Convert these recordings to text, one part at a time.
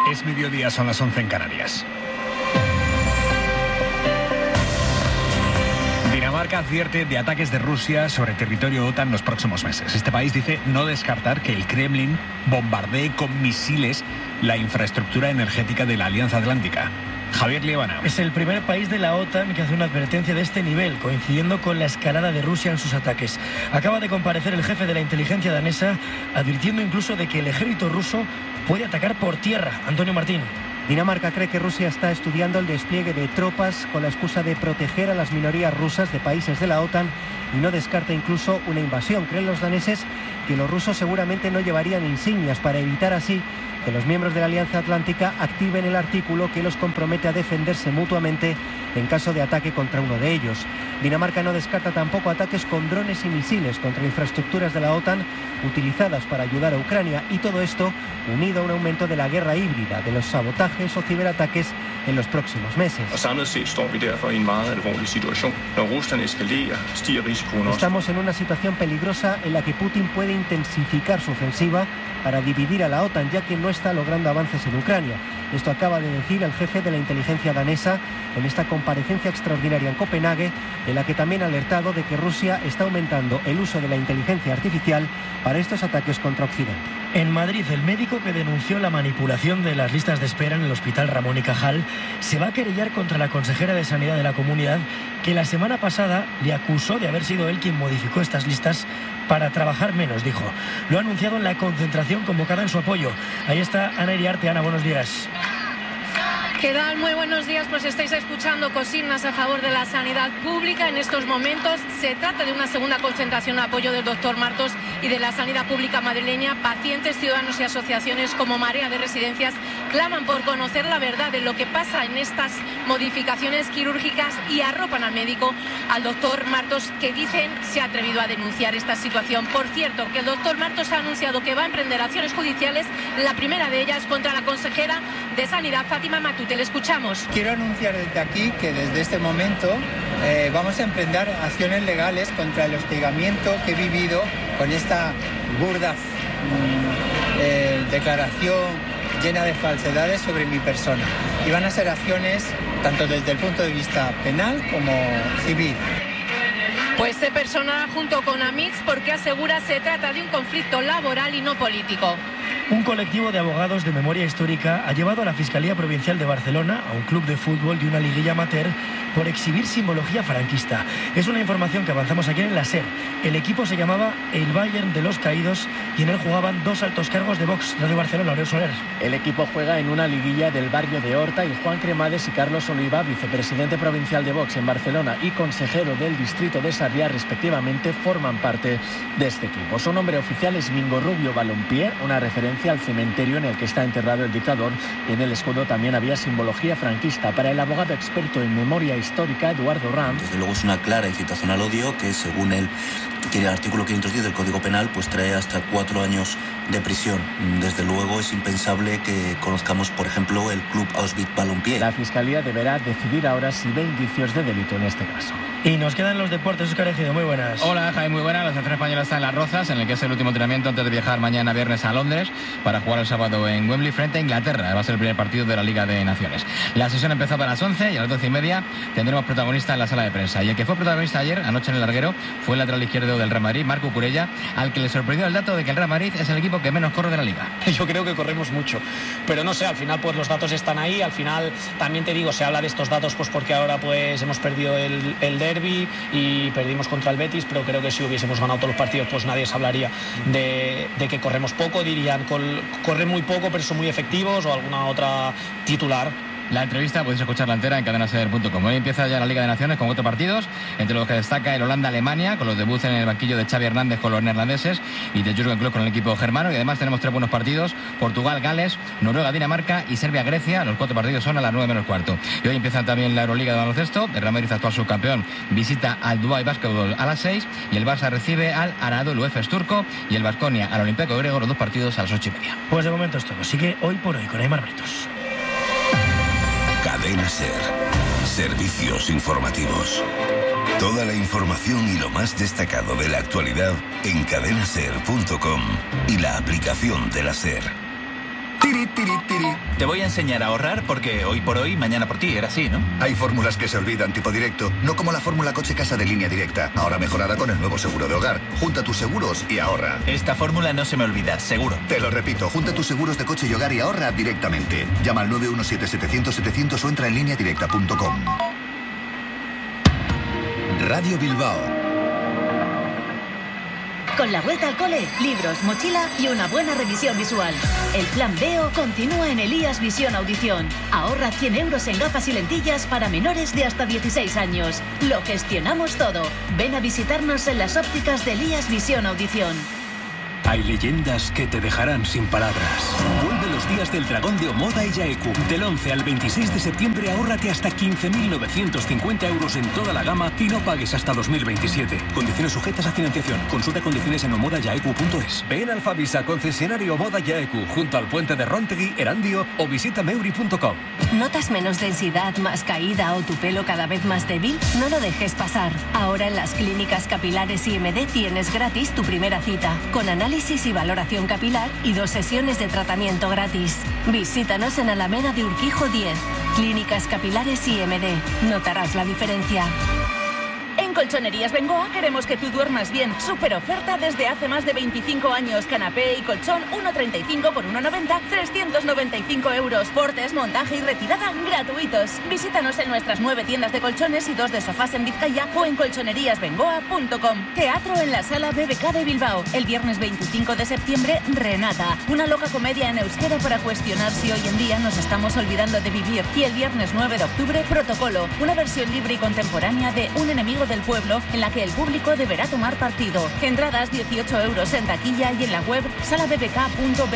Es mediodía, son las 11 en Canarias. Dinamarca advierte de ataques de Rusia sobre territorio OTAN los próximos meses. Este país dice no descartar que el Kremlin bombardee con misiles la infraestructura energética de la Alianza Atlántica. Javier Liebana. Es el primer país de la OTAN que hace una advertencia de este nivel, coincidiendo con la escalada de Rusia en sus ataques. Acaba de comparecer el jefe de la inteligencia danesa, advirtiendo incluso de que el ejército ruso puede atacar por tierra. Antonio Martín. Dinamarca cree que Rusia está estudiando el despliegue de tropas con la excusa de proteger a las minorías rusas de países de la OTAN y no descarta incluso una invasión. Creen los daneses que los rusos seguramente no llevarían insignias para evitar así que los miembros de la Alianza Atlántica activen el artículo que los compromete a defenderse mutuamente en caso de ataque contra uno de ellos. Dinamarca no descarta tampoco ataques con drones y misiles contra infraestructuras de la OTAN utilizadas para ayudar a Ucrania, y todo esto unido a un aumento de la guerra híbrida, de los sabotajes o ciberataques en los próximos meses. Estamos en una situación peligrosa en la que Putin puede intensificar su ofensiva para dividir a la OTAN, ya que no está logrando avances en Ucrania. Esto acaba de decir el jefe de la inteligencia danesa en esta comparecencia extraordinaria en Copenhague, en la que también ha alertado de que Rusia está aumentando el uso de la inteligencia artificial para estos ataques contra Occidente. En Madrid, el médico que denunció la manipulación de las listas de espera en el Hospital Ramón y Cajal se va a querellar contra la consejera de Sanidad de la comunidad, que la semana pasada le acusó de haber sido él quien modificó estas listas para trabajar menos, dijo. Lo ha anunciado en la concentración convocada en su apoyo. Ahí está Ana Iriarte. Ana, buenos días. ¿Qué tal? Muy buenos días. Pues estáis escuchando consignas a favor de la sanidad pública. En estos momentos se trata de una segunda concentración de apoyo del doctor Martos y de la sanidad pública madrileña. Pacientes, ciudadanos y asociaciones como Marea de Residencias claman por conocer la verdad de lo que pasa en estas modificaciones quirúrgicas y arropan al médico, al doctor Martos, que dicen se ha atrevido a denunciar esta situación. Por cierto, que el doctor Martos ha anunciado que va a emprender acciones judiciales, la primera de ellas contra la consejera de Sanidad, Fátima Matute. Le escuchamos. Quiero anunciar desde aquí que desde este momento vamos a emprender acciones legales contra el hostigamiento que he vivido con esta burda declaración llena de falsedades sobre mi persona. Y van a ser acciones tanto desde el punto de vista penal como civil. Pues se persona junto con Amix porque asegura se trata de un conflicto laboral y no político. Un colectivo de abogados de memoria histórica ha llevado a la Fiscalía Provincial de Barcelona a un club de fútbol y una liguilla amateur por exhibir simbología franquista. Es una información que avanzamos aquí en la SER. El equipo se llamaba el Bayern de los Caídos y en él jugaban dos altos cargos de Vox, Radio Barcelona, Aurelio Soler. El equipo juega en una liguilla del barrio de Horta y Juan Cremades y Carlos Oliva, vicepresidente provincial de Vox en Barcelona y consejero del distrito de Sarriá, respectivamente, forman parte de este equipo. Su nombre oficial es Mingo Rubio Balompié, una referencia al cementerio en el que está enterrado el dictador, y en el escudo también había simbología franquista. Para el abogado experto en memoria histórica, Eduardo Ram, desde luego es una clara incitación al odio que, según él, el artículo 510 del Código Penal, pues trae hasta 4 años de prisión. Desde luego es impensable que conozcamos, por ejemplo, el club Auschwitz-Balompié. La Fiscalía deberá decidir ahora si ve indicios de delito en este caso. Y nos quedan los deportes. Óscar Ejido, muy buenas. Hola, Jaime, muy buenas. La selección española está en Las Rozas, en el que es el último entrenamiento antes de viajar mañana viernes a Londres para jugar el sábado en Wembley frente a Inglaterra. Va a ser el primer partido de la Liga de Naciones. La sesión empezó a las 11 y a las 12:30 tendremos protagonista en la sala de prensa. Y el que fue protagonista ayer, anoche en el larguero, fue el lateral izquierdo del Real Madrid, Marco Curella, al que le sorprendió el dato de que el Real Madrid es el equipo que menos corre de la Liga. Yo creo que corremos mucho, pero no sé, al final pues los datos están ahí. Al final también te digo, se habla de estos datos pues porque ahora pues hemos perdido el derbi y perdimos contra el Betis, pero creo que si hubiésemos ganado todos los partidos pues nadie se hablaría de que corremos poco. Dirían corren muy poco pero son muy efectivos, o alguna otra titular. La entrevista podéis escucharla entera en cadenaser.com. Hoy empieza ya la Liga de Naciones con 4 partidos, entre los que destaca el Holanda-Alemania, con los debuts en el banquillo de Xavi Hernández con los neerlandeses y de Jürgen Klopp con el equipo germano. Y además tenemos 3 buenos partidos: Portugal-Gales, Noruega-Dinamarca y Serbia-Grecia. Los 4 partidos son a las 9 menos cuarto. Y hoy empieza también la Euroliga de baloncesto. El Real Madrid, actual subcampeón, visita al Dubai Basketball a las 6 y el Barça recibe al Anadolu Efes turco y el Baskonia al Olympiacos griego, los 2 partidos a las 8:30. Pues de momento es todo. Sigue Hoy por Hoy con Aimar Britos. Cadena SER. Servicios informativos. Toda la información y lo más destacado de la actualidad en cadenaser.com y la aplicación de la SER. Tiri, tiri, tiri. Te voy a enseñar a ahorrar porque hoy por hoy, mañana por ti, era así, ¿no? Hay fórmulas que se olvidan, tipo directo, no como la fórmula coche-casa de Línea Directa, ahora mejorada con el nuevo seguro de hogar. Junta tus seguros y ahorra. Esta fórmula no se me olvida, seguro. Te lo repito, junta tus seguros de coche y hogar y ahorra directamente. Llama al 917-700-700 o entra en lineadirecta.com. Radio Bilbao. Con la vuelta al cole, libros, mochila y una buena revisión visual. El plan Veo continúa en Elías Visión Audición. Ahorra 100 euros en gafas y lentillas para menores de hasta 16 años. Lo gestionamos todo. Ven a visitarnos en las ópticas de Elías Visión Audición. Hay leyendas que te dejarán sin palabras. Vuelve los días del dragón de Omoda y Yaeku. Del 11 al 26 de septiembre ahórrate hasta 15.950 euros en toda la gama y no pagues hasta 2027. Condiciones sujetas a financiación. Consulta condiciones en omodayaeku.es. Ven al Fabisa, concesionario Omoda Yaeku, junto al puente de Rontegui, Erandio, o visita meuri.com. ¿Notas menos densidad, más caída o tu pelo cada vez más débil? No lo dejes pasar. Ahora en las clínicas capilares IMD tienes gratis tu primera cita, con análisis y valoración capilar y 2 sesiones de tratamiento gratis. Visítanos en Alameda de Urquijo 10. Clínicas Capilares IMD. Notarás la diferencia. En Colchonerías Bengoa queremos que tú duermas bien. Super oferta desde hace más de 25 años. Canapé y colchón 1,35 por 1,90, 395 euros. Portes, montaje y retirada gratuitos. Visítanos en nuestras 9 tiendas de colchones y 2 de sofás en Vizcaya o en colchoneríasbengoa.com. Teatro en la Sala BBK de Bilbao. El viernes 25 de septiembre, Renata. Una loca comedia en euskera para cuestionar si hoy en día nos estamos olvidando de vivir. Y el viernes 9 de octubre, Protocolo. Una versión libre y contemporánea de Un enemigo del pueblo, en la que el público deberá tomar partido. Entradas 18 euros en taquilla y en la web salabbk.bbk.eus.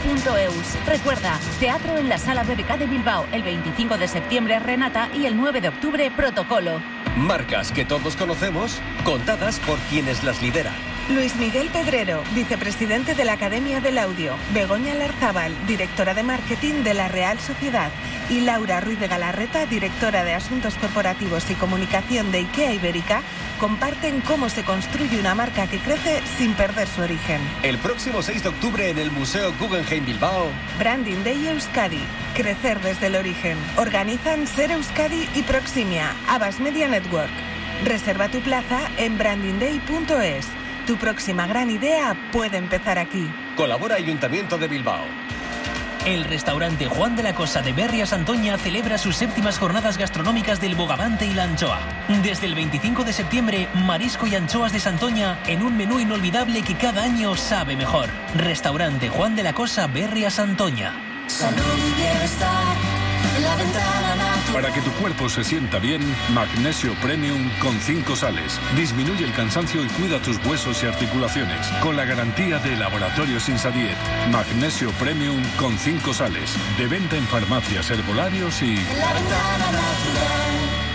Recuerda, teatro en la Sala BBK de Bilbao, el 25 de septiembre Renata y el 9 de octubre Protocolo. Marcas que todos conocemos, contadas por quienes las lideran. Luis Miguel Pedrero, vicepresidente de la Academia del Audio, Begoña Larzábal, directora de marketing de la Real Sociedad, y Laura Ruiz de Galarreta, directora de Asuntos Corporativos y Comunicación de IKEA Ibérica, comparten cómo se construye una marca que crece sin perder su origen. El próximo 6 de octubre en el Museo Guggenheim Bilbao. Branding Day Euskadi. Crecer desde el origen. Organizan Ser Euskadi y Proximia, Abbas Media Network. Reserva tu plaza en brandingday.es. Tu próxima gran idea puede empezar aquí. Colabora Ayuntamiento de Bilbao. El restaurante Juan de la Cosa de Berria Santoña celebra sus 7ª jornadas gastronómicas del bogavante y la anchoa. Desde el 25 de septiembre, marisco y anchoas de Santoña en un menú inolvidable que cada año sabe mejor. Restaurante Juan de la Cosa Berria Santoña. Salud y bienestar en la ventana natural. Para que tu cuerpo se sienta bien, Magnesio Premium con 5 sales. Disminuye el cansancio y cuida tus huesos y articulaciones. Con la garantía de Laboratorios Insadiet. Magnesio Premium con 5 sales. De venta en farmacias, herbolarios y... La ventana natural.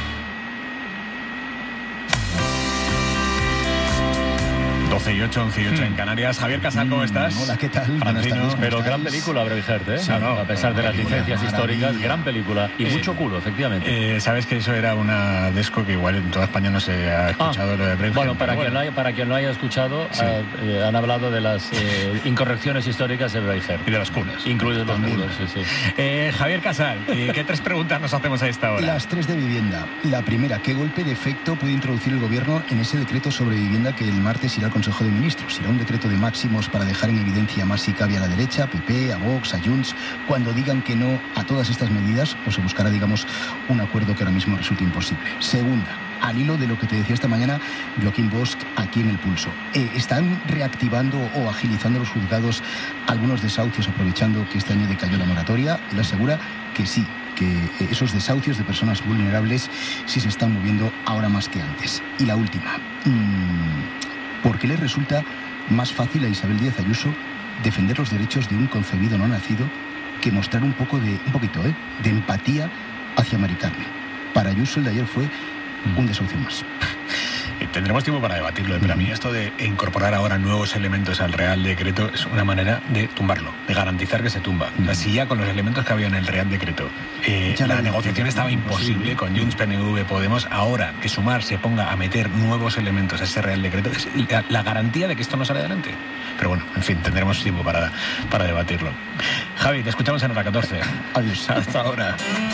12 y 8, 11 y 8 en Canarias. Javier Casal, ¿cómo estás? Hola, ¿qué tal? Francino. Pero gran película, Braveheart, ¿eh? Sí, a pesar de las licencias históricas, gran película. Y mucho culo, efectivamente. Sabes que eso era una desco que igual en toda España no se ha escuchado lo de Braveheart. Bueno, para quien no haya escuchado, sí. Han hablado de las incorrecciones históricas de Braveheart. Y de los culos. Incluidos los culos, sí. Javier Casal, ¿qué 3 preguntas nos hacemos a esta hora? Las 3 de vivienda. La primera, ¿qué golpe de efecto puede introducir el gobierno en ese decreto sobre vivienda que el martes irá al Consejo de Ministros? ¿Será un decreto de máximos para dejar en evidencia más si cabe a la derecha, a PP, a Vox, a Junts, cuando digan que no a todas estas medidas, o se buscará, digamos, un acuerdo que ahora mismo resulta imposible? Segunda, al hilo de lo que te decía esta mañana Joaquín Bosch aquí en El Pulso. ¿Están reactivando o agilizando los juzgados algunos desahucios aprovechando que este año decayó la moratoria? Él asegura que sí, que esos desahucios de personas vulnerables sí se están moviendo ahora más que antes. Y la última, ¿por qué le resulta más fácil a Isabel Díaz Ayuso defender los derechos de un concebido no nacido que mostrar un poquito de empatía hacia Mari Carmen? Para Ayuso el de ayer fue un desahucio más. Tendremos tiempo para debatirlo, pero a mí esto de incorporar ahora nuevos elementos al Real Decreto es una manera de tumbarlo, de garantizar que se tumba. O sea, si ya con los elementos que había en el Real Decreto la negociación estaba imposible con Junts, PNV, Podemos, ahora que Sumar se ponga a meter nuevos elementos a ese Real Decreto es la garantía de que esto no sale adelante. Pero bueno, en fin, tendremos tiempo para debatirlo. Javi, te escuchamos en hora 14. Adiós. Hasta ahora.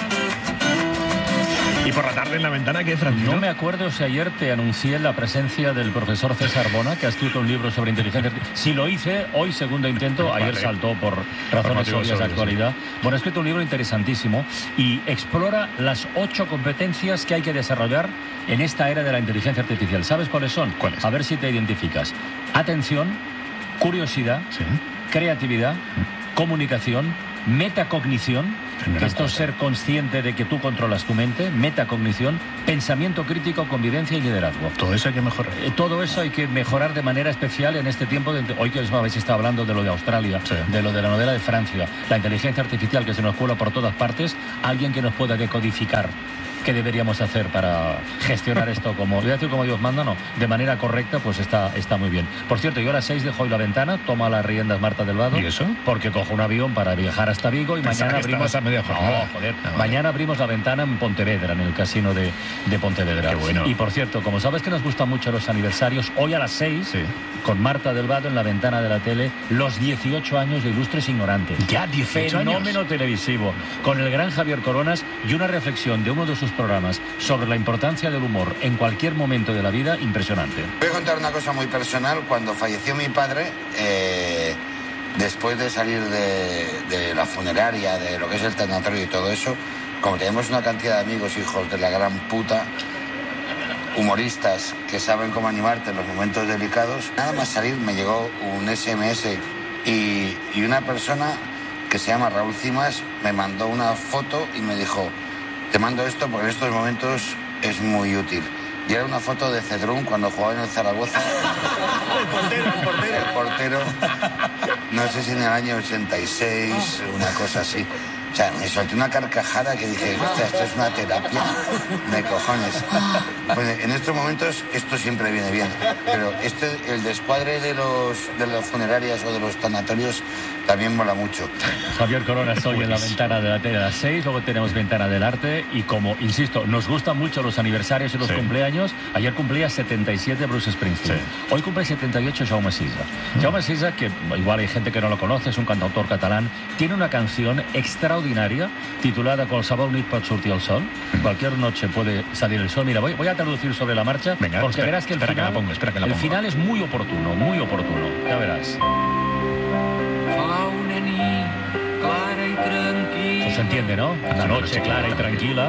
¿Y por la tarde en la ventana qué, Francisco? No me acuerdo si ayer te anuncié la presencia del profesor César Bona, que ha escrito un libro sobre inteligencia artificial. Si lo hice, hoy segundo intento, ayer saltó por razones obvias de actualidad. Bueno, ha escrito un libro interesantísimo y explora las 8 competencias que hay que desarrollar en esta era de la inteligencia artificial. ¿Sabes cuáles son? ¿Cuáles? A ver si te identificas. Atención, curiosidad, creatividad, comunicación, metacognición. Esto es ser consciente de que tú controlas tu mente, metacognición, pensamiento crítico, convivencia y liderazgo. Todo eso hay que mejorar. Todo eso hay que mejorar de manera especial en este tiempo. Hoy que habéis estado hablando de lo de Australia, de lo de la novela de Francia, la inteligencia artificial que se nos cuela por todas partes, alguien que nos pueda decodificar qué deberíamos hacer para gestionar esto como, voy a decir como Dios manda, no, de manera correcta, pues está muy bien. Por cierto, yo a las 6 dejo hoy la ventana, toma las riendas Marta del Vado. ¿Y eso? Porque cojo un avión para viajar hasta Vigo y mañana abrimos... Mañana abrimos la ventana en Pontevedra, en el casino de Pontevedra. Qué bueno. Y por cierto, como sabes que nos gustan mucho los aniversarios, hoy a las 6, con Marta del Vado en la ventana de la tele, los 18 años de Ilustres Ignorantes. Ya, 18 Fenómeno televisivo, con el gran Javier Coronas y una reflexión de uno de sus programas sobre la importancia del humor en cualquier momento de la vida, impresionante. Voy a contar una cosa muy personal. Cuando falleció mi padre, después de salir de la funeraria, de lo que es el tanatorio y todo eso, como tenemos una cantidad de amigos, hijos de la gran puta, humoristas que saben cómo animarte en los momentos delicados, nada más salir me llegó un SMS y una persona que se llama Raúl Cimas me mandó una foto y me dijo: te mando esto porque en estos momentos es muy útil. Y era una foto de Cedrún cuando jugaba en el Zaragoza. El portero. No sé si en el año 86, una cosa así. O sea, me solté una carcajada que dije, hostia, esto es una terapia de cojones. Pues en estos momentos esto siempre viene bien, pero el descuadre de las funerarias o de los tanatorios también mola mucho. Javier Coronas hoy en la ventana de la tele a las 6, luego tenemos ventana del arte y como, insisto, nos gustan mucho los aniversarios y los cumpleaños. Ayer cumplía 77 Bruce Springsteen. Hoy cumple 78 Jaume Sisa. Jaume Sisa, que igual hay gente que no lo conoce, es un cantautor catalán, tiene una canción extraordinaria titulada Qualsevol nit pot sortir el sol. Cualquier noche puede salir el sol. Mira, voy a traducir sobre la marcha. Venga, porque verás que el final es muy oportuno, muy oportuno. Ya verás. Se entiende, ¿no? La noche clara y tranquila.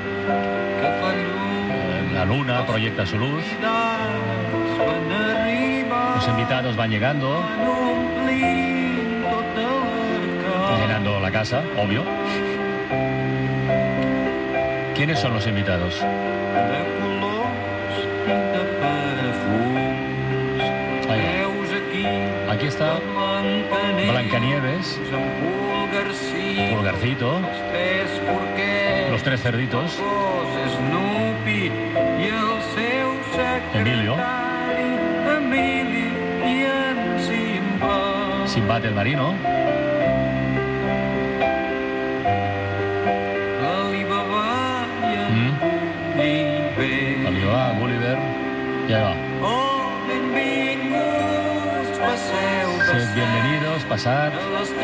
La luna proyecta su luz. Los invitados van llegando, llenando la casa, obvio. ¿Quiénes son los invitados? Aquí está Blancanieves, Pulgarcito, los 3 cerditos, Emilio, Sinbad el marino, Alibaba, Gulliver, ya va. Sed bienvenidos, pasad.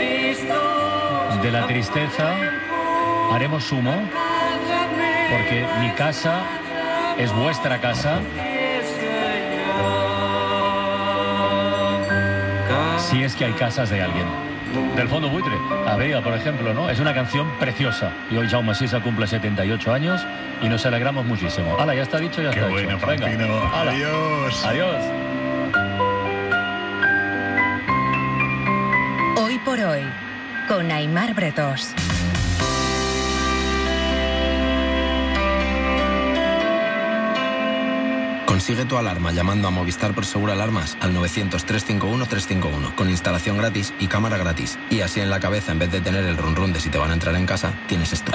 De la tristeza haremos sumo, porque mi casa es vuestra casa. Si es que hay casas de alguien. Del Fondo Buitre, Abella, por ejemplo, ¿no? Es una canción preciosa. Y hoy Jaume Sisa cumple 78 años y nos alegramos muchísimo. Hala, ya está dicho, ya está dicho. Qué bueno, Francino. Adiós. Adiós. Hoy por hoy, con Aimar Bretos. Consigue tu alarma llamando a Movistar Prosegur Alarmas al 900-351-351 con instalación gratis y cámara gratis. Y así en la cabeza, en vez de tener el run run de si te van a entrar en casa, tienes esto.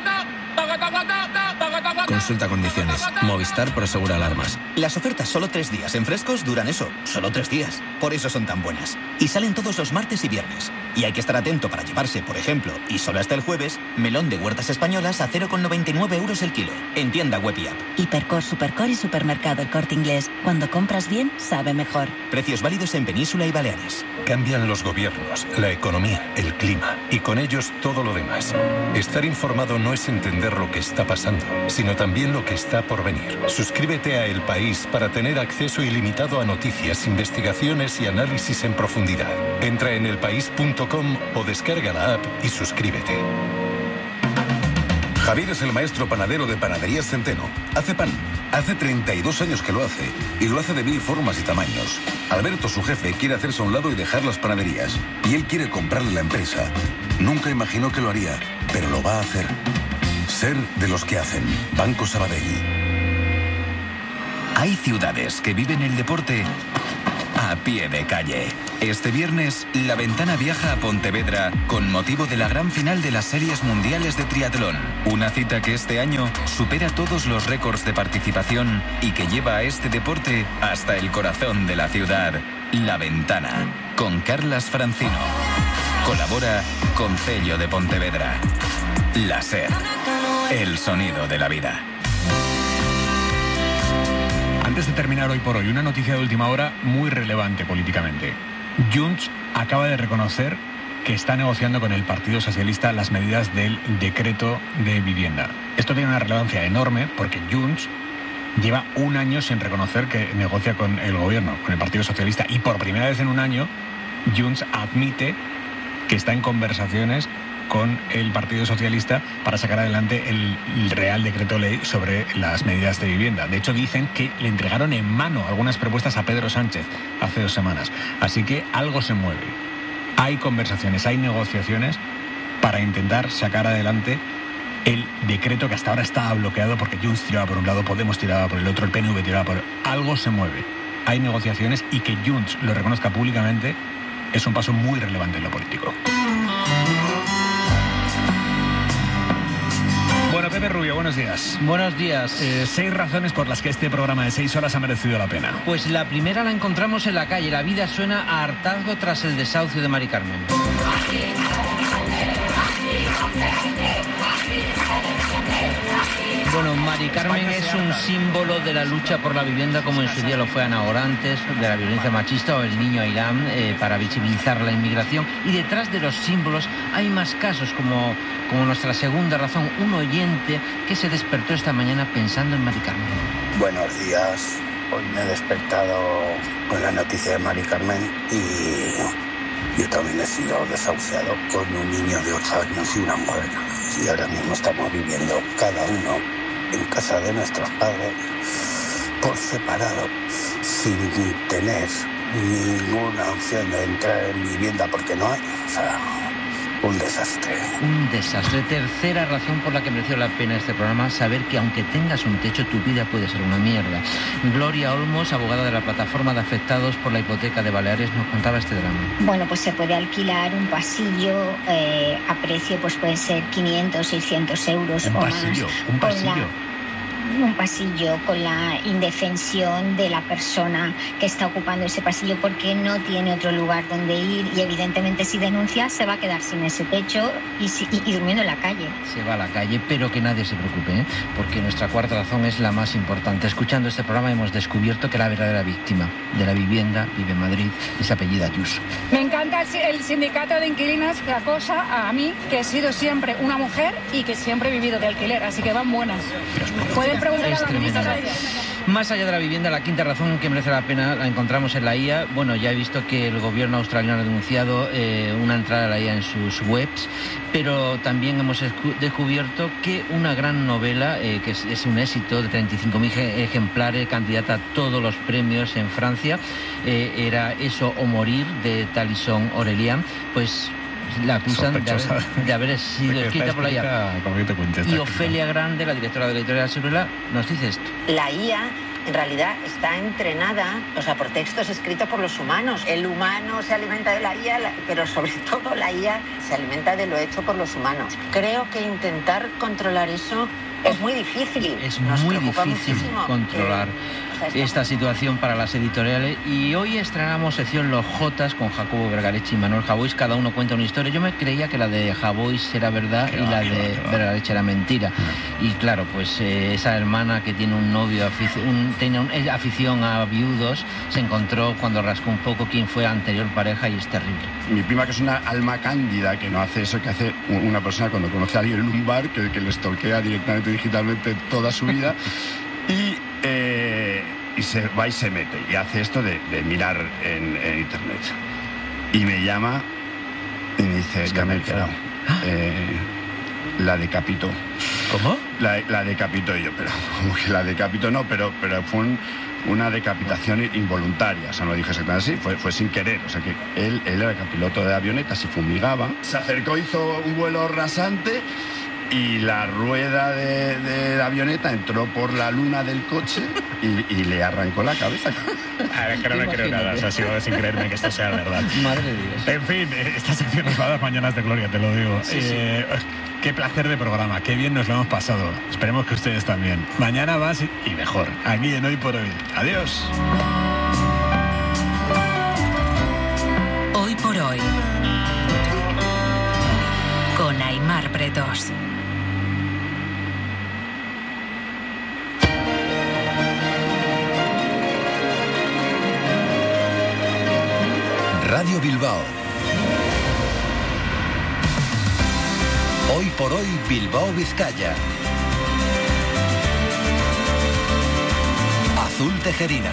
Consulta condiciones. Movistar Prosegur Alarmas. Las ofertas solo 3 días en Frescos duran eso, solo 3 días. Por eso son tan buenas. Y salen todos los martes y viernes. Y hay que estar atento para llevarse, por ejemplo, y solo hasta el jueves, melón de Huertas Españolas a 0,99 euros el kilo. En tienda web y app. Hipercor, Supercor y Supermercado El Corte Inglés. Cuando compras bien, sabe mejor. Precios válidos en Península y Baleares. Cambian los gobiernos, la economía, el clima y con ellos todo lo demás. Estar informado no es entender lo que está pasando, sino también lo que está por venir. Suscríbete a El País para tener acceso ilimitado a noticias, investigaciones y análisis en profundidad. Entra en elpaís.com o descarga la app y suscríbete. Javier es el maestro panadero de Panaderías Centeno. Hace pan. Hace 32 años que lo hace. Y lo hace de 1000 formas y tamaños. Alberto, su jefe, quiere hacerse a un lado y dejar las panaderías. Y él quiere comprarle la empresa. Nunca imaginó que lo haría, pero lo va a hacer. Ser de los que hacen. Banco Sabadell. Hay ciudades que viven el deporte a pie de calle. Este viernes, La Ventana viaja a Pontevedra con motivo de la gran final de las Series Mundiales de Triatlón. Una cita que este año supera todos los récords de participación y que lleva a este deporte hasta el corazón de la ciudad. La Ventana, con Carlas Francino. Colabora Concello de Pontevedra. La SER, el sonido de la vida. Antes de terminar hoy por hoy, una noticia de última hora muy relevante políticamente. Junts acaba de reconocer que está negociando con el Partido Socialista las medidas del decreto de vivienda. Esto tiene una relevancia enorme porque Junts lleva un año sin reconocer que negocia con el gobierno, con el Partido Socialista, y por primera vez en un año Junts admite que está en conversaciones con el Partido Socialista para sacar adelante el Real Decreto Ley sobre las medidas de vivienda. De hecho, dicen que le entregaron en mano algunas propuestas a Pedro Sánchez hace 2 semanas. Así que algo se mueve. Hay conversaciones, hay negociaciones para intentar sacar adelante el decreto que hasta ahora estaba bloqueado porque Junts tiraba por un lado, Podemos tiraba por el otro, el PNV tiraba por... Algo se mueve. Hay negociaciones y que Junts lo reconozca públicamente es un paso muy relevante en lo político. Bueno, Pepe Rubio, buenos días. Buenos días. 6 razones por las que este programa de 6 horas ha merecido la pena. Pues la primera la encontramos en la calle. La vida suena a hartazgo tras el desahucio de Mari Carmen. Bueno, Mari Carmen es un símbolo de la lucha por la vivienda, como en su día lo fue Ana Orantes, de la violencia machista, o el niño Ailán, para visibilizar la inmigración. Y detrás de los símbolos hay más casos, como nuestra segunda razón, un oyente que se despertó esta mañana pensando en Mari Carmen. Buenos días. Hoy me he despertado con la noticia de Mari Carmen y yo también he sido desahuciado con un niño de 8 años y una mujer. Y ahora mismo estamos viviendo cada uno en casa de nuestros padres por separado, sin tener ninguna opción de entrar en vivienda porque no hay. O sea, un desastre. Un desastre. Tercera razón por la que mereció la pena este programa, saber que aunque tengas un techo, tu vida puede ser una mierda. Gloria Olmos, abogada de la plataforma de afectados por la hipoteca de Baleares, nos contaba este drama. Bueno, pues se puede alquilar un pasillo a precio, pues puede ser 500, 600 euros o más. Un pasillo. Un pasillo con la indefensión de la persona que está ocupando ese pasillo porque no tiene otro lugar donde ir y evidentemente si denuncia se va a quedar sin ese techo y durmiendo en la calle. Se va a la calle, pero que nadie se preocupe, porque nuestra cuarta razón es la más importante. Escuchando este programa hemos descubierto que la verdadera víctima de la vivienda vive en Madrid y se apellida Ayuso. Me encanta el sindicato de inquilinas que acosa a mí, que he sido siempre una mujer y que siempre he vivido de alquiler, así que van buenas. Pueden preguntar a la ministra. Más allá de la vivienda, la quinta razón que merece la pena la encontramos en la IA. Bueno, ya he visto que el gobierno australiano ha denunciado una entrada a la IA en sus webs, pero también hemos descubierto que una gran novela, que es un éxito de 35.000 ejemplares, candidata a todos los premios en Francia, era Eso o morir, de Talison Aurelian, pues la acusan de haber sido escrita por la IA. Y Ofelia Grande, la directora de la editorial Sirvela, nos dice esto. La IA en realidad está entrenada, por textos escritos por los humanos. El humano se alimenta de la IA, pero sobre todo la IA se alimenta de lo hecho por los humanos. Creo que intentar controlar eso Es muy difícil. Es muy difícil controlar esta situación para las editoriales. Y hoy estrenamos sección Los Jotas con Jacobo Vergareche y Manuel Javois. Cada uno cuenta una historia. Yo me creía que la de Javois era verdad y la de Vergareche era mentira. Y claro, pues esa hermana que tiene un novio, tiene afición a viudos, se encontró cuando rascó un poco quién fue la anterior pareja y es terrible. Mi prima, que es una alma cándida, que no hace eso que hace una persona cuando conoce a alguien en un bar, que le stalkea directamente digitalmente toda su vida y se va y se mete y hace esto de mirar en internet y me llama y me dice, ya me he enterado, la decapitó. ¿Cómo? La decapitó. Y yo, pero como que la decapitó, no, pero fue una decapitación involuntaria, o sea, no lo dije exactamente así, fue sin querer, o sea que él era piloto de avionetas y fumigaba, se acercó, hizo un vuelo rasante y la rueda de la avioneta entró por la luna del coche y le arrancó la cabeza. A ver, que no me creo nada, o sea, sigo sin creerme que esto sea verdad. Madre de Dios. En fin, esta sección nos va a dar mañanas de gloria, te lo digo. Sí, sí. Qué placer de programa, qué bien nos lo hemos pasado. Esperemos que ustedes también. Mañana más y mejor, aquí en Hoy por Hoy. Adiós. Hoy por Hoy, con Aimar Bretos. Radio Bilbao. Hoy por Hoy Bilbao Vizcaya. Azul Tejerina.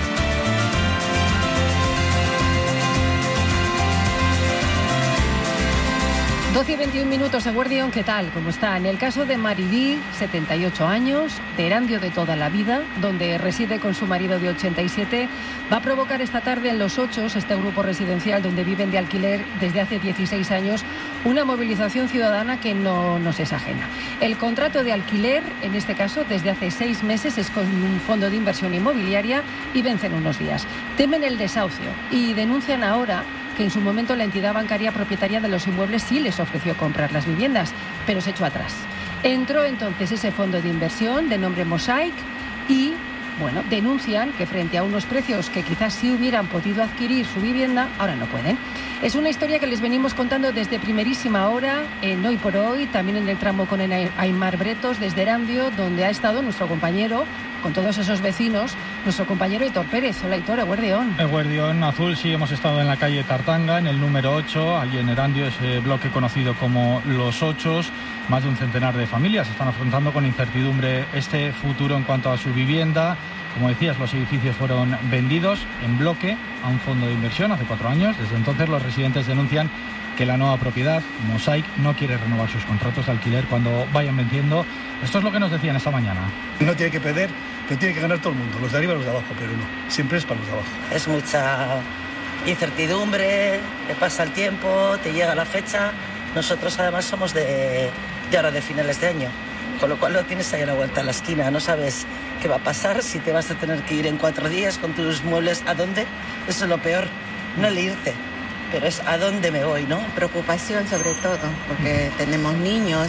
12 y 21 minutos, Eguerdión, ¿qué tal? ¿Cómo está? En el caso de Maribí, 78 años, de Erandio de toda la vida, donde reside con su marido de 87, va a provocar esta tarde en Los Ochos, este grupo residencial donde viven de alquiler desde hace 16 años, una movilización ciudadana que no nos es ajena. El contrato de alquiler, en este caso, desde hace 6 meses, es con un fondo de inversión inmobiliaria y vence en unos días. Temen el desahucio y denuncian ahora que en su momento la entidad bancaria propietaria de los inmuebles sí les ofreció comprar las viviendas, pero se echó atrás. Entró entonces ese fondo de inversión de nombre Mosaic y, bueno, denuncian que frente a unos precios que quizás sí hubieran podido adquirir su vivienda, ahora no pueden. Es una historia que les venimos contando desde primerísima hora, en Hoy por Hoy, también en el tramo con Aimar Bretos, desde Erandio, donde ha estado nuestro compañero, con todos esos vecinos, nuestro compañero Hitor Pérez. Hola, Hitor, Eguerdión. Eguerdión, Azul, sí, hemos estado en la calle Tartanga, en el número 8, allí en Erandio, ese bloque conocido como Los Ochos. Más de un centenar de familias están afrontando con incertidumbre este futuro en cuanto a su vivienda. Como decías, los edificios fueron vendidos en bloque a un fondo de inversión hace 4 años. Desde entonces los residentes denuncian que la nueva propiedad, Mosaic, no quiere renovar sus contratos de alquiler cuando vayan venciendo. Esto es lo que nos decían esta mañana. No tiene que perder, pero tiene que ganar todo el mundo, los de arriba y los de abajo, pero no, siempre es para los de abajo. Es mucha incertidumbre, te pasa el tiempo, te llega la fecha. Nosotros además somos de ahora de finales de año, con lo cual lo tienes ahí a la vuelta de la esquina, no sabes qué va a pasar, si te vas a tener que ir en 4 días con tus muebles, ¿a dónde? Eso es lo peor, no el irte, pero es a dónde me voy, ¿no? Preocupación sobre todo, porque tenemos niños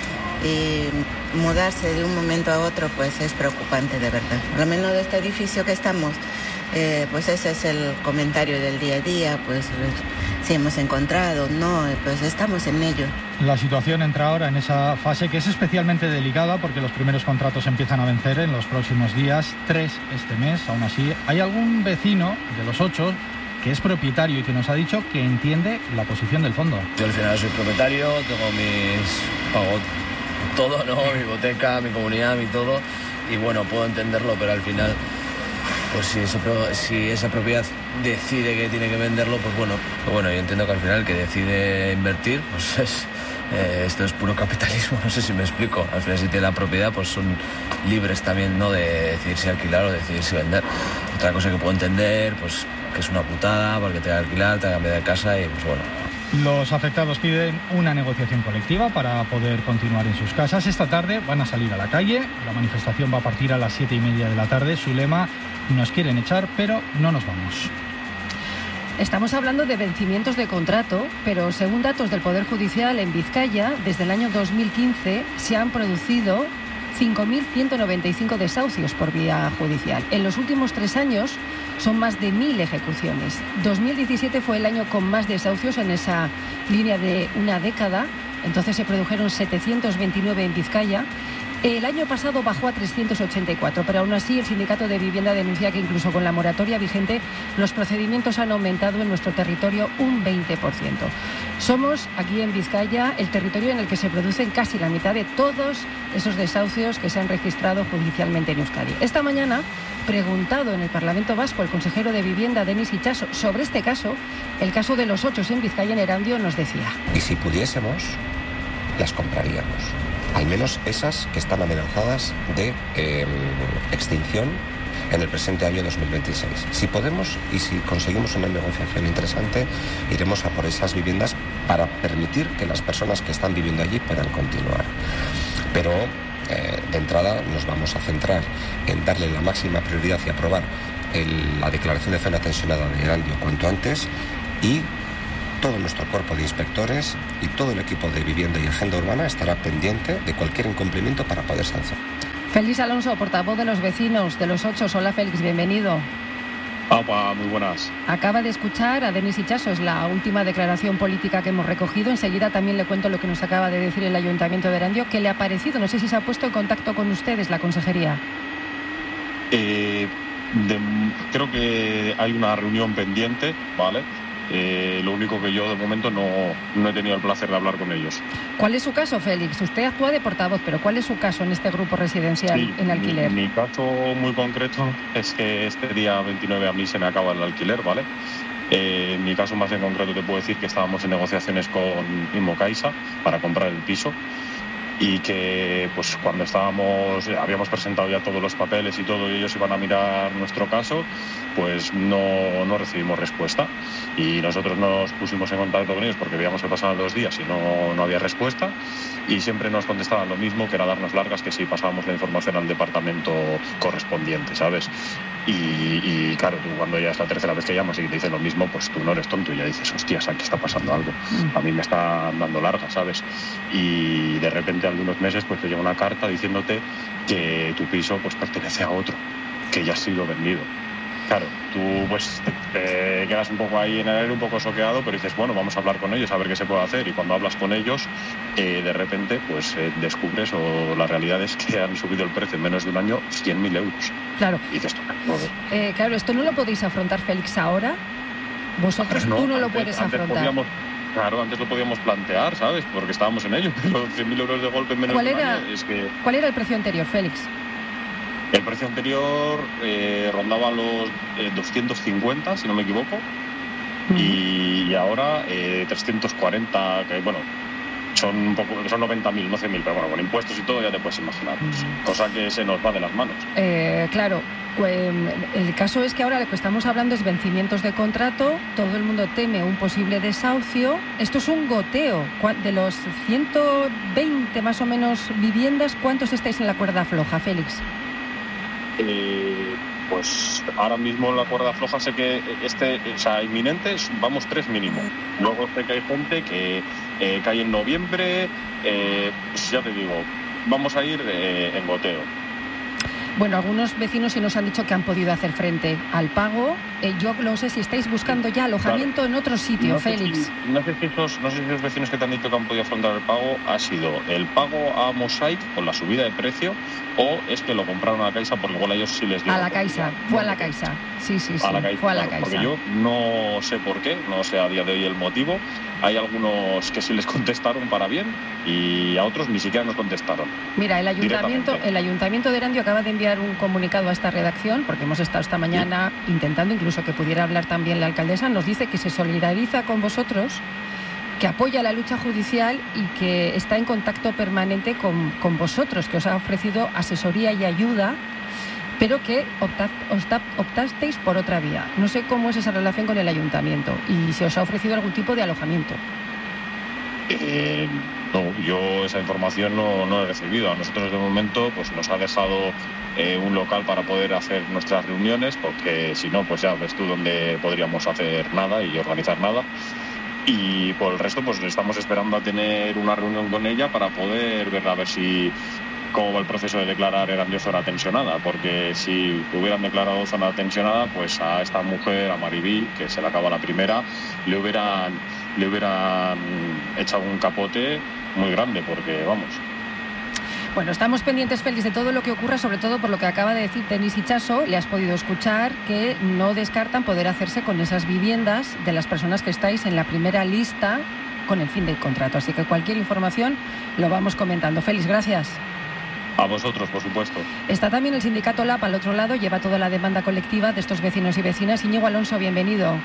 y mudarse de un momento a otro pues es preocupante de verdad. Por lo menos de este edificio que estamos, pues ese es el comentario del día a día, pues si hemos encontrado, no, pues estamos en ello. La situación entra ahora en esa fase que es especialmente delicada porque los primeros contratos empiezan a vencer en los próximos días, 3 este mes. Aún así, hay algún vecino de Los Ochos que es propietario y que nos ha dicho que entiende la posición del fondo. Yo al final soy propietario, tengo pago todo, ¿no? Mi hipoteca, mi comunidad, mi todo, y bueno, puedo entenderlo, pero al final, pues si esa propiedad decide que tiene que venderlo, pues bueno, yo entiendo que al final el que decide invertir, pues esto es puro capitalismo, no sé si me explico. Al final si tiene la propiedad, pues son libres también, ¿no?, de decidir si alquilar o decidir si vender. Otra cosa que puedo entender, pues que es una putada porque te va a alquilar, te va a cambiar de casa y pues bueno. Los afectados piden una negociación colectiva para poder continuar en sus casas. Esta tarde van a salir a la calle. La manifestación va a partir a las 7:30 de la tarde. Su lema: nos quieren echar, pero no nos vamos. Estamos hablando de vencimientos de contrato, pero según datos del Poder Judicial en Vizcaya, desde el año 2015 se han producido 5.195 desahucios por vía judicial. En los últimos 3 años son más de 1.000 ejecuciones. 2017 fue el año con más desahucios en esa línea de una década. Entonces se produjeron 729 en Vizcaya. El año pasado bajó a 384, pero aún así el Sindicato de Vivienda denuncia que incluso con la moratoria vigente los procedimientos han aumentado en nuestro territorio un 20%. Somos aquí en Vizcaya el territorio en el que se producen casi la mitad de todos esos desahucios que se han registrado judicialmente en Euskadi. Esta mañana, preguntado en el Parlamento Vasco el consejero de Vivienda, Denis Itxaso, sobre este caso, el caso de los 8 en Vizcaya, en Erandio, nos decía: y si pudiésemos, las compraríamos. Al menos esas que están amenazadas de extinción en el presente año 2026. Si podemos y si conseguimos una negociación interesante, iremos a por esas viviendas para permitir que las personas que están viviendo allí puedan continuar. Pero de entrada nos vamos a centrar en darle la máxima prioridad y aprobar la declaración de zona tensionada de Erandio cuanto antes, y todo nuestro cuerpo de inspectores y todo el equipo de vivienda y agenda urbana estará pendiente de cualquier incumplimiento para poder sancionar. Félix Alonso, portavoz de los vecinos de los 8. Hola Félix, bienvenido. Opa, muy buenas. Acaba de escuchar a Denis Itxaso, es la última declaración política que hemos recogido. Enseguida también le cuento lo que nos acaba de decir el Ayuntamiento de Erandio. ¿Qué le ha parecido? No sé si se ha puesto en contacto con ustedes, la consejería. Creo que hay una reunión pendiente, ¿vale? Lo único que yo de momento no he tenido el placer de hablar con ellos. ¿Cuál es su caso, Félix? Usted actúa de portavoz, pero ¿cuál es su caso en este grupo residencial en alquiler? Mi caso muy concreto es que este día 29 a mí se me acaba el alquiler, ¿vale? En mi caso más en concreto te puedo decir que estábamos en negociaciones con Inmocaisa para comprar el piso, y que pues cuando habíamos presentado ya todos los papeles y todo, y ellos iban a mirar nuestro caso, pues no recibimos respuesta, y nosotros nos pusimos en contacto con ellos porque veíamos que pasaban 2 días y no había respuesta, y siempre nos contestaban lo mismo, que era darnos largas, que si pasábamos la información al departamento correspondiente, ¿sabes? Y claro, tú cuando ya es la 3ª vez que llamas y te dicen lo mismo, pues tú no eres tonto y ya dices, hostias, aquí está pasando algo, a mí me está dando largas, ¿sabes? Y de repente al de unos meses pues te llega una carta diciéndote que tu piso pues pertenece a otro, que ya ha sido vendido. Claro, tú pues te quedas un poco ahí en el aire, un poco choqueado, pero dices, bueno, vamos a hablar con ellos a ver qué se puede hacer. Y cuando hablas con ellos, de repente pues descubres, o la realidad es que han subido el precio en menos de un año 100.000 euros. Claro. Y dices, claro, esto no lo podéis afrontar, Félix, ahora. Vosotros tú no lo puedes afrontar. Antes lo podíamos plantear, ¿sabes? Porque estábamos en ello, pero 100.000 euros de golpe en menos de un año es que... ¿Cuál era el precio anterior, Félix? El precio anterior rondaba los 250, si no me equivoco, y ahora 340, que bueno, son 90.000, no 100.000, pero bueno, con impuestos y todo ya te puedes imaginar, cosa que se nos va de las manos. Claro, el caso es que ahora lo que estamos hablando es vencimientos de contrato, todo el mundo teme un posible desahucio. Esto es un goteo. De los 120 más o menos viviendas, ¿cuántos estáis en la cuerda floja, Félix? Pues ahora mismo en la cuerda floja sé que inminentes vamos 3 mínimo. Luego sé que hay gente que cae en noviembre, pues ya te digo, vamos a ir en goteo. Bueno, algunos vecinos sí nos han dicho que han podido hacer frente al pago. Yo no sé si estáis buscando ya alojamiento en otro sitio, Félix. No sé si esos vecinos que te han dicho que han podido afrontar el pago ha sido el pago a Mosaic con la subida de precio, o es que lo compraron a la Caixa, porque igual a ellos sí les dio. A la Caixa, fue a la Caixa. Sí, a la Caixa, fue a la Caixa. Porque yo no sé por qué, no sé a día de hoy el motivo. Hay algunos que sí les contestaron para bien y a otros ni siquiera nos contestaron. Mira, el Ayuntamiento de Erandio acaba de enviar un comunicado a esta redacción, porque hemos estado esta mañana intentando incluso que pudiera hablar también la alcaldesa. Nos dice que se solidariza con vosotros, que apoya la lucha judicial y que está en contacto permanente con vosotros, que os ha ofrecido asesoría y ayuda, pero que optasteis por otra vía. No sé cómo es esa relación con el ayuntamiento y si os ha ofrecido algún tipo de alojamiento. No, yo esa información no he recibido. A nosotros de momento pues nos ha dejado un local para poder hacer nuestras reuniones, porque si no, pues ya ves tú dónde podríamos hacer nada y organizar nada. Y por el resto pues estamos esperando a tener una reunión con ella para poder ver a ver si cómo va el proceso de declarar Erandio zona tensionada, porque si hubieran declarado zona tensionada, pues a esta mujer, a Maribí, que se le acaba la primera, le hubieran echado un capote muy grande, porque vamos. Bueno, estamos pendientes, Félix, de todo lo que ocurra, sobre todo por lo que acaba de decir Denis Itxaso. Le has podido escuchar que no descartan poder hacerse con esas viviendas de las personas que estáis en la primera lista con el fin del contrato. Así que cualquier información lo vamos comentando. Félix, gracias. A vosotros, por supuesto. Está también el sindicato LAP al otro lado, lleva toda la demanda colectiva de estos vecinos y vecinas. Íñigo Alonso, bienvenido.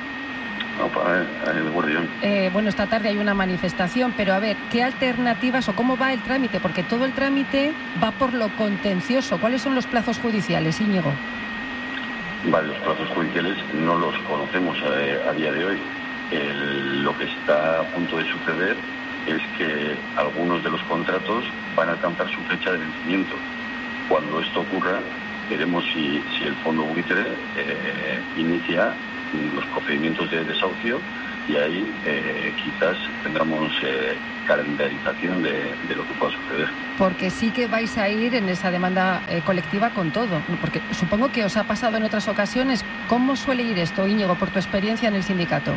Bueno, esta tarde hay una manifestación, pero a ver, ¿qué alternativas o cómo va el trámite? Porque todo el trámite va por lo contencioso. ¿Cuáles son los plazos judiciales, Íñigo? Vale, los plazos judiciales no los conocemos a día de hoy. Lo que está a punto de suceder es que algunos de los contratos van a alcanzar su fecha de vencimiento. Cuando esto ocurra, veremos si el fondo buitre inicia los procedimientos de desahucio y ahí quizás tendremos calendarización de lo que pueda suceder. Porque sí que vais a ir en esa demanda colectiva con todo, porque supongo que os ha pasado en otras ocasiones. ¿Cómo suele ir esto, Íñigo, por tu experiencia en el sindicato?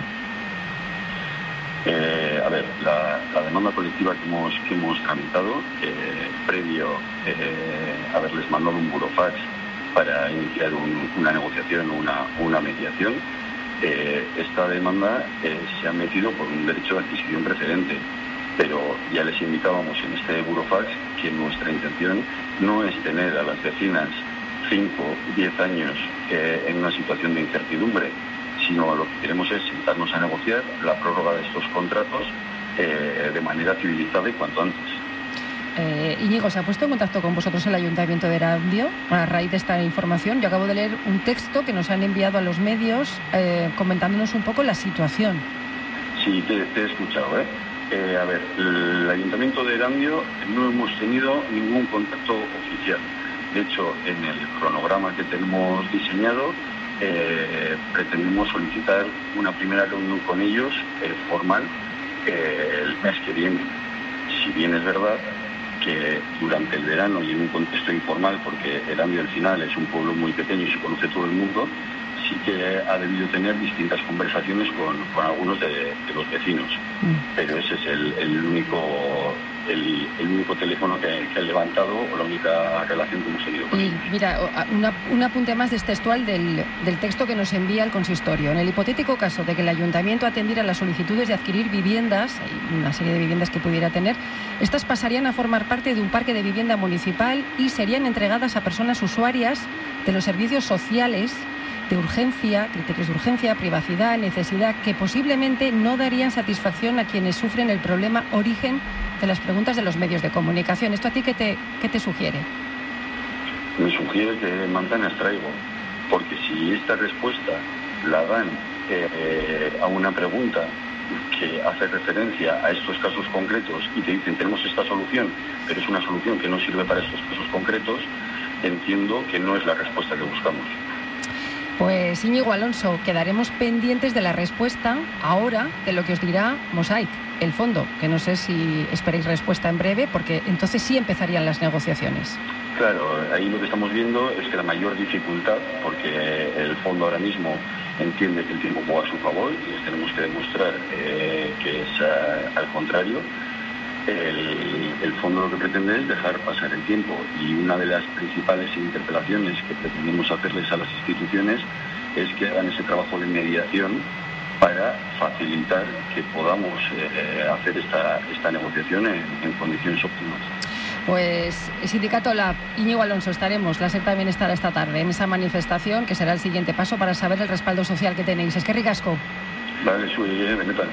A ver, la demanda colectiva que hemos tramitado, previo a haberles mandado un burofax para iniciar una negociación, una mediación, esta demanda se ha metido por un derecho de adquisición preferente, pero ya les indicábamos en este burofax que nuestra intención no es tener a las vecinas 5, 10 años en una situación de incertidumbre, sino lo que queremos es sentarnos a negociar la prórroga de estos contratos de manera civilizada y cuanto antes. Íñigo, ¿se ha puesto en contacto con vosotros el Ayuntamiento de Erandio a raíz de esta información? Yo acabo de leer un texto que nos han enviado a los medios comentándonos un poco la situación. Sí, te he escuchado. A ver, el Ayuntamiento de Erandio no hemos tenido ningún contacto oficial. De hecho, en el cronograma que tenemos diseñado, pretendemos solicitar una primera reunión con ellos formal el mes que viene. Si bien es verdad que durante el verano y en un contexto informal, porque Erandio al final es un pueblo muy pequeño y se conoce todo el mundo, sí que ha debido tener distintas conversaciones con algunos de los vecinos. Pero ese es el único teléfono que han levantado o la única relación que hemos tenido con ellos. Mira, un apunte más textual del texto que nos envía el consistorio. En el hipotético caso de que el ayuntamiento atendiera las solicitudes de adquirir viviendas, hay una serie de viviendas que pudiera tener, estas pasarían a formar parte de un parque de vivienda municipal y serían entregadas a personas usuarias de los servicios sociales de urgencia, criterios de urgencia, privacidad, necesidad, que posiblemente no darían satisfacción a quienes sufren el problema origen de las preguntas de los medios de comunicación. ¿Esto a ti qué te sugiere? Me sugiere que mantengas traigo, porque si esta respuesta la dan a una pregunta que hace referencia a estos casos concretos y te dicen tenemos esta solución, pero es una solución que no sirve para estos casos concretos, entiendo que no es la respuesta que buscamos. Pues Íñigo Alonso, quedaremos pendientes de la respuesta ahora de lo que os dirá Mosaic, el fondo, que no sé si esperáis respuesta en breve, porque entonces sí empezarían las negociaciones. Claro, ahí lo que estamos viendo es que la mayor dificultad, porque el fondo ahora mismo entiende que el tiempo juega a su favor y les tenemos que demostrar que es al contrario. El fondo lo que pretende es dejar pasar el tiempo, y una de las principales interpelaciones que pretendemos hacerles a las instituciones es que hagan ese trabajo de mediación para facilitar que podamos hacer esta negociación en condiciones óptimas. Pues Sindicato LAP, Íñigo Alonso, estaremos, la SER también estará esta tarde en esa manifestación, que será el siguiente paso para saber el respaldo social que tenéis. Es que ricasco. Vale, benetan.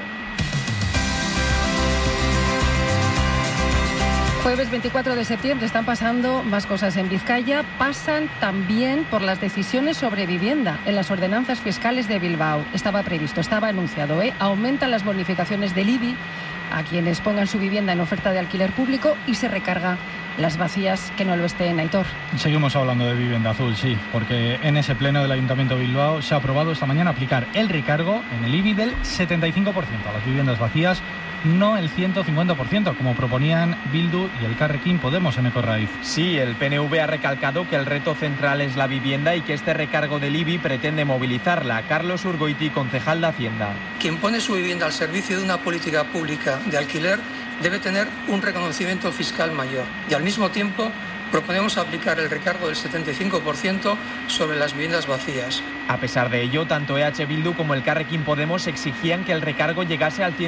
Jueves 24 de septiembre están pasando más cosas en Vizcaya. Pasan también por las decisiones sobre vivienda en las ordenanzas fiscales de Bilbao. Estaba previsto, estaba anunciado, aumentan las bonificaciones del IBI a quienes pongan su vivienda en oferta de alquiler público y se recarga las vacías que no lo estén, Aitor. Seguimos hablando de vivienda azul, sí, porque en ese pleno del Ayuntamiento de Bilbao se ha aprobado esta mañana aplicar el recargo en el IBI del 75% a las viviendas vacías no el 150%, como proponían Bildu y Elkarrekin Podemos en Ecorraiz. Sí, el PNV ha recalcado que el reto central es la vivienda y que este recargo del IBI pretende movilizarla. Carlos Urgoiti, concejal de Hacienda. Quien pone su vivienda al servicio de una política pública de alquiler debe tener un reconocimiento fiscal mayor y al mismo tiempo proponemos aplicar el recargo del 75% sobre las viviendas vacías. A pesar de ello, tanto EH Bildu como Elkarrekin Podemos exigían que el recargo llegase al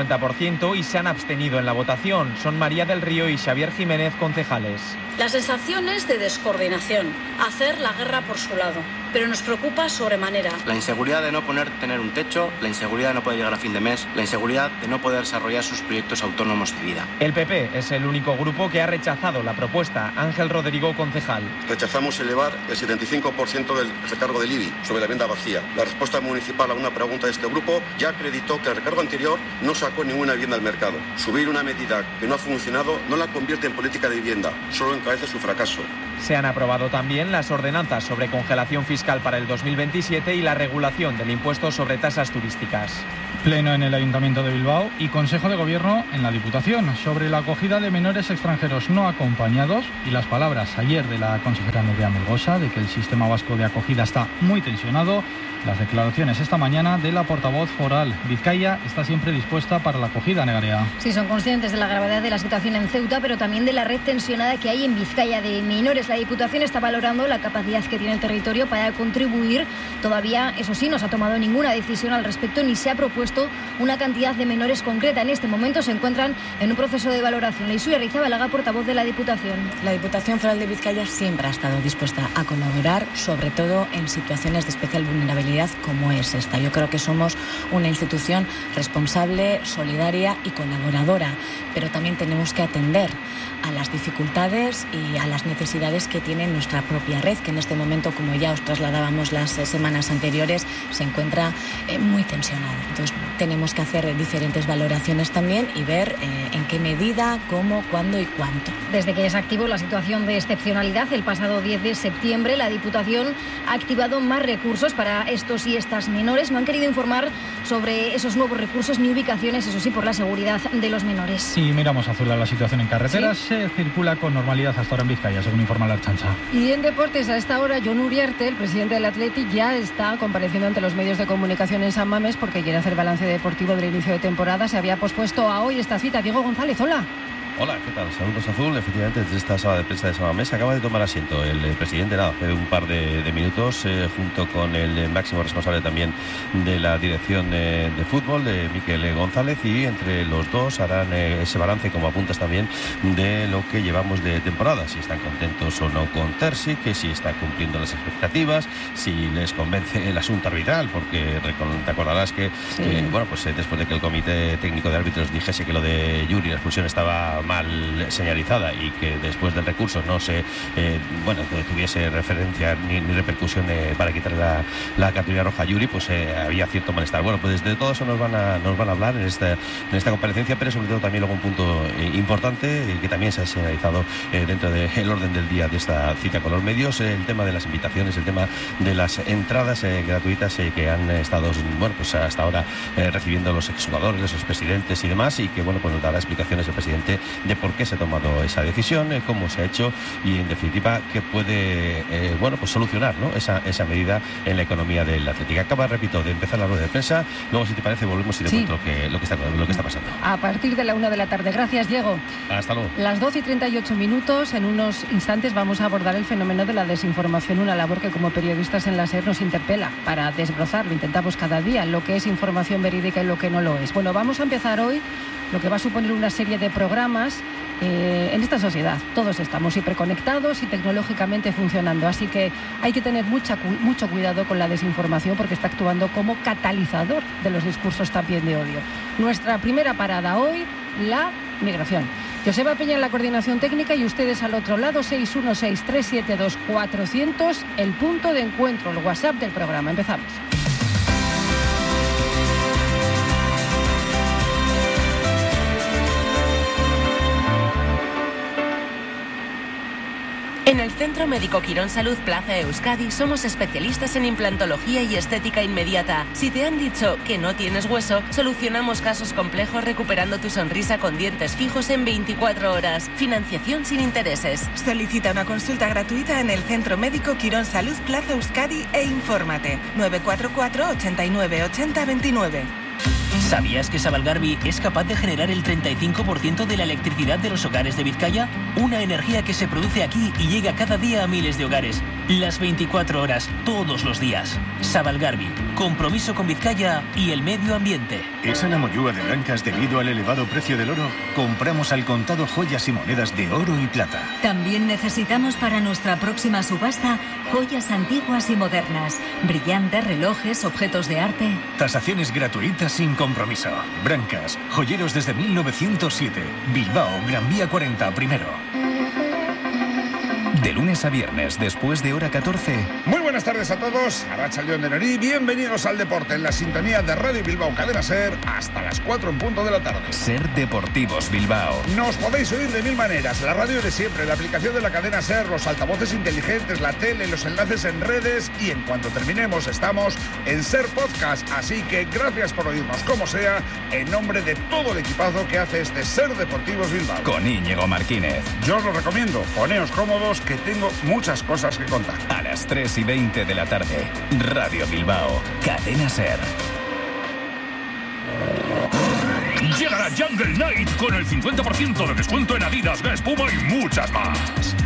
150% y se han abstenido en la votación. Son María del Río y Xavier Jiménez, concejales. La sensación es de descoordinación, hacer la guerra por su lado, pero nos preocupa sobremanera. La inseguridad de no tener un techo, la inseguridad de no poder llegar a fin de mes, la inseguridad de no poder desarrollar sus proyectos autónomos de vida. El PP es el único grupo que ha rechazado la propuesta. Ángel Rodrigo, concejal. Rechazamos elevar el 75% del recargo del IBI sobre la vivienda vacía. La respuesta municipal a una pregunta de este grupo ya acreditó que el recargo anterior no sacó ninguna vivienda al mercado. Subir una medida que no ha funcionado no la convierte en política de vivienda, solo encarece su fracaso. Se han aprobado también las ordenanzas sobre congelación fiscal para el 2027 y la regulación del impuesto sobre tasas turísticas. Pleno en el Ayuntamiento de Bilbao y Consejo de Gobierno en la Diputación sobre la acogida de menores extranjeros no acompañados y las palabras ayer de la consejera Nerea Melgosa de que el sistema vasco de acogida está muy tensionado. Las declaraciones esta mañana de la portavoz foral. Vizcaya está siempre dispuesta para la acogida, Negarea. Sí, son conscientes de la gravedad de la situación en Ceuta, pero también de la red tensionada que hay en Vizcaya de menores. La Diputación está valorando la capacidad que tiene el territorio para contribuir. Todavía, eso sí, no se ha tomado ninguna decisión al respecto ni se ha propuesto una cantidad de menores concreta. En este momento se encuentran en un proceso de valoración. Leisure Rizabalaga, portavoz de la Diputación. La Diputación Foral de Vizcaya siempre ha estado dispuesta a colaborar, sobre todo en situaciones de especial vulnerabilidad como es esta. Yo creo que somos una institución responsable, solidaria y colaboradora, pero también tenemos que atender a las dificultades y a las necesidades que tiene nuestra propia red, que en este momento, como ya os trasladábamos las semanas anteriores, se encuentra muy tensionada. Entonces tenemos que hacer diferentes valoraciones también y ver en qué medida, cómo, cuándo y cuánto. Desde que se activó la situación de excepcionalidad el pasado 10 de septiembre, la Diputación ha activado más recursos para estos y estas menores. No han querido informar sobre esos nuevos recursos ni ubicaciones, eso sí, por la seguridad de los menores. Y miramos a Azul a la situación en carreteras. ¿Sí? Se circula con normalidad hasta ahora en Vizcaya, según informa la Archancha. Y en deportes, a esta hora, Jon Uriarte, el presidente del Athletic, ya está compareciendo ante los medios de comunicación en San Mamés porque quiere hacer balance deportivo del inicio de temporada. Se había pospuesto a hoy esta cita. Diego González, hola. Hola, ¿qué tal? Saludos Azul. Efectivamente, desde esta sala de prensa de San Mamés acaba de tomar asiento el presidente, hace un par de minutos, junto con el máximo responsable también de la dirección de fútbol, de Miquel González, y entre los dos harán ese balance, como apuntas también, de lo que llevamos de temporada, si están contentos o no con Terzic, si está cumpliendo las expectativas, si les convence el asunto arbitral, porque te acordarás que, sí, después de que el comité técnico de árbitros dijese que lo de Yuri, la expulsión, estaba mal señalizada y que después del recurso no se tuviese referencia ni repercusión para quitarle la cartulina roja a Yuri, pues había cierto malestar. Bueno, pues de todo eso nos van a hablar en esta comparecencia, pero sobre todo también luego un punto importante que también se ha señalizado dentro del orden del día de esta cita con los medios, el tema de las invitaciones, el tema de las entradas gratuitas que han estado hasta ahora recibiendo los exjugadores, los expresidentes y demás, y que nos dará explicaciones el presidente de por qué se ha tomado esa decisión, cómo se ha hecho y, en definitiva, qué puede solucionar, ¿no?, esa medida en la economía del Atlético. Acaba, repito, de empezar la rueda de prensa. Luego, si te parece, volvemos y te cuento lo que está pasando. A partir de la 1 de la tarde. Gracias, Diego. Hasta luego. Las 12:38 minutos. En unos instantes vamos a abordar el fenómeno de la desinformación, una labor que como periodistas en la SER nos interpela para desbrozarlo. Intentamos cada día lo que es información verídica y lo que no lo es. Bueno, vamos a empezar hoy lo que va a suponer una serie de programas en esta sociedad. Todos estamos hiperconectados y tecnológicamente funcionando, así que hay que tener mucho cuidado con la desinformación porque está actuando como catalizador de los discursos también de odio. Nuestra primera parada hoy, la migración. Joseba Peña en la coordinación técnica y ustedes al otro lado, 616-372-400, el punto de encuentro, el WhatsApp del programa. Empezamos. En el Centro Médico Quirón Salud Plaza Euskadi somos especialistas en implantología y estética inmediata. Si te han dicho que no tienes hueso, solucionamos casos complejos recuperando tu sonrisa con dientes fijos en 24 horas. Financiación sin intereses. Solicita una consulta gratuita en el Centro Médico Quirón Salud Plaza Euskadi e infórmate. 944 89 80 29. ¿Sabías que Sabalgarbi es capaz de generar el 35% de la electricidad de los hogares de Vizcaya? Una energía que se produce aquí y llega cada día a miles de hogares. Las 24 horas, todos los días. Sabalgarbi, compromiso con Vizcaya y el medio ambiente. ¿Es a la mollúa de Brancas debido al elevado precio del oro? Compramos al contado joyas y monedas de oro y plata. También necesitamos para nuestra próxima subasta joyas antiguas y modernas, brillantes, relojes, objetos de arte. Tasaciones gratuitas sin compromiso. Brancas, joyeros desde 1907. Bilbao, Gran Vía 40, primero. De lunes a viernes, después de hora 14. Muy buenas tardes a todos. Arratsaldeon denori. Bienvenidos al deporte en la sintonía de Radio Bilbao Cadena Ser hasta las 4 en punto de la tarde. Ser Deportivos Bilbao. Nos podéis oír de mil maneras. La radio de siempre, la aplicación de la Cadena Ser, los altavoces inteligentes, la tele, los enlaces en redes y en cuanto terminemos estamos en Ser Podcast. Así que gracias por oírnos como sea en nombre de todo el equipazo que hace este Ser Deportivos Bilbao. Con Íñigo Martínez. Yo os lo recomiendo. Poneos cómodos que tengo muchas cosas que contar. A las 3:20 de la tarde, Radio Bilbao, Cadena Ser. Llegará Jungle Night con el 50% de descuento en Adidas, Guess, Puma y muchas más.